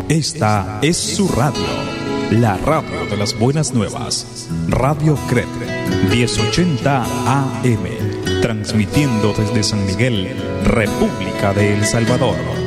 Esta es su radio, la radio de las buenas nuevas. Radio CREP 1080 AM, transmitiendo desde San Miguel, República de El Salvador.